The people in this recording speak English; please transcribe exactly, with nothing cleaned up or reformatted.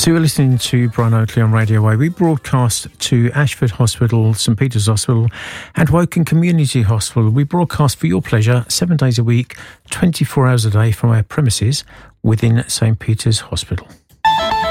So you're listening to Brian Oakley on Radio Way. We broadcast to Ashford Hospital, St Peter's Hospital and Woking Community Hospital. We broadcast for your pleasure seven days a week, twenty-four hours a day from our premises within St Peter's Hospital.